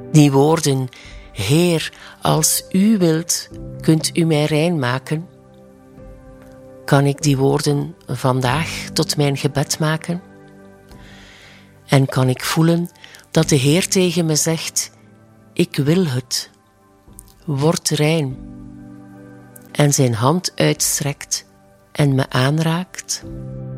Die woorden, Heer, als u wilt, kunt u mij rein maken. Kan ik die woorden vandaag tot mijn gebed maken? En kan ik voelen dat de Heer tegen me zegt, ik wil het, word rein. En zijn hand uitstrekt en me aanraakt?